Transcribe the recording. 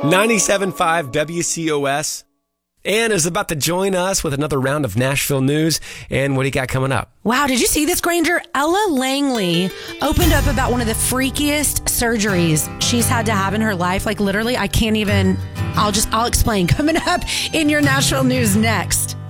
97.5 WCOS. Ann is about to join us with another round of Nashville news. And what do you got coming up? Wow, did you see this, Granger? Ella Langley opened up about one of the freakiest surgeries she's had to have in her life. Like literally, I can't even, I'll explain. Coming up in your Nashville news next.